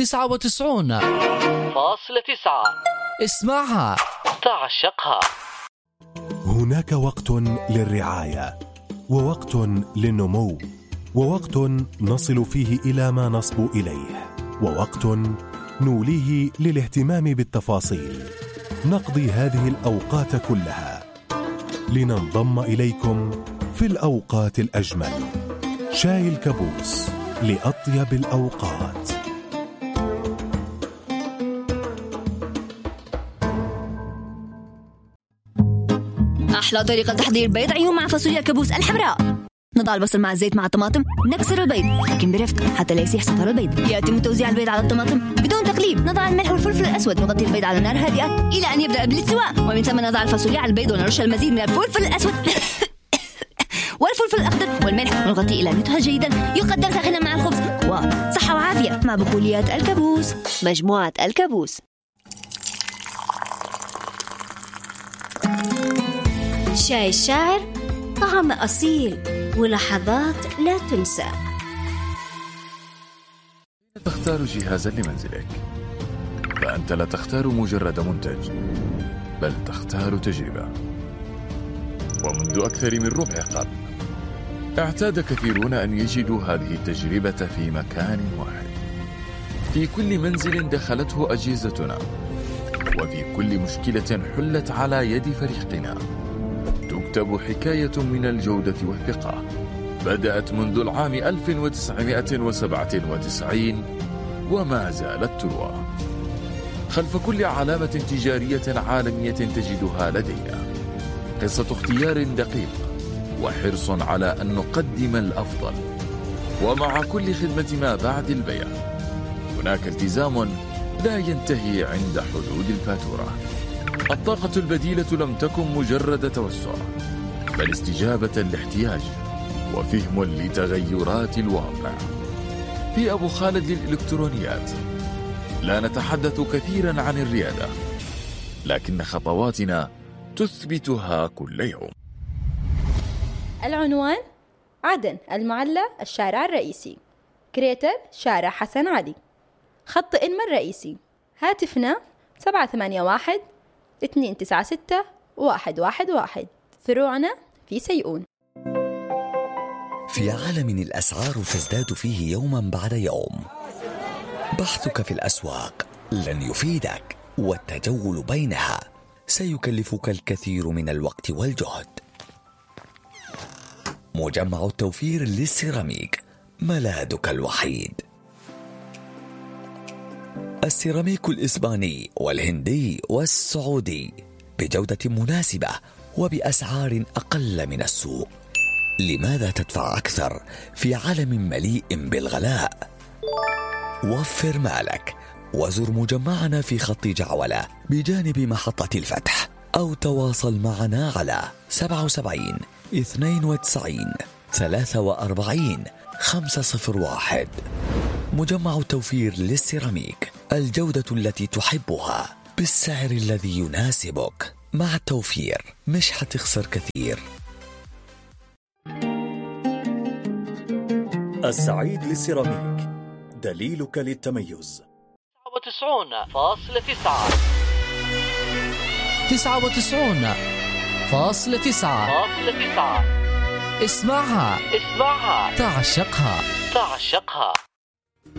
99.9 اسمعها تعشقها. هناك وقت للرعاية، ووقت للنمو، ووقت نصل فيه إلى ما نصبو إليه، ووقت نوليه للاهتمام بالتفاصيل. نقضي هذه الأوقات كلها لننضم إليكم في الأوقات الأجمل. شاي الكابوس لأطيب الأوقات. أحلى طريقة تحضير بيض عيون مع فاصوليا كابوس الحمراء. نضع البصل مع الزيت مع الطماطم، نكسر البيض لكن برفق حتى لا يسيح صفار البيض. يتم توزيع البيض على الطماطم بدون تقليب. نضع الملح والفلفل الأسود، نغطي البيض على نار هادئة إلى أن يبدأ بالاستواء، ومن ثم نضع الفاصوليا على البيض ونرش المزيد من الفلفل الأسود والفلفل الأخضر والملح، ونغطي إلى أن يطهى جيدا. يقدم ساخنا مع الخبز، وصحة وعافية مع بقوليات الكابوس. مجموعة الكابوس. شاي الشاعر، طعم أصيل ولحظات لا تنسى. تختار جهازا لمنزلك، فأنت لا تختار مجرد منتج، بل تختار تجربة. ومنذ أكثر من ربع قرن اعتاد كثيرون أن يجدوا هذه التجربة في مكان واحد، في كل منزل دخلته أجهزتنا، وفي كل مشكلة حلت على يد فريقنا. تكتب حكاية من الجودة والثقة بدأت منذ العام 1997 وما زالت تروى. خلف كل علامة تجارية عالمية تجدها لدينا قصة اختيار دقيق وحرص على أن نقدم الأفضل. ومع كل خدمة ما بعد البيع هناك التزام لا ينتهي عند حدود الفاتورة. الطاقة البديلة لم تكن مجرد توسع، بل استجابة لاحتياج وفهم لتغيرات الواقع. في أبو خالد للإلكترونيات لا نتحدث كثيرا عن الريادة، لكن خطواتنا تثبتها كل يوم. العنوان: عدن المعلى الشارع الرئيسي. كريتر شارع حسن علي. خط إنما الرئيسي. هاتفنا 781-296-111. فروعنا في سيئون. في عالم الأسعار تزداد فيه يوما بعد يوم، بحثك في الأسواق لن يفيدك، والتجول بينها سيكلفك الكثير من الوقت والجهد. مجمع التوفير للسيراميك ملاذك الوحيد. السيراميك الإسباني والهندي والسعودي بجودة مناسبة وبأسعار أقل من السوق. لماذا تدفع أكثر في عالم مليء بالغلاء؟ وفر مالك وزر مجمعنا في خط جعولة بجانب محطة الفتح، أو تواصل معنا على 77 92 43 501. مجمع التوفير للسيراميك، الجودة التي تحبها بالسعر الذي يناسبك. مع التوفير مش حتخسر كثير. السعيد للسيراميك، دليلك للتميز. 99.9 99.9 اسمعها تعشقها.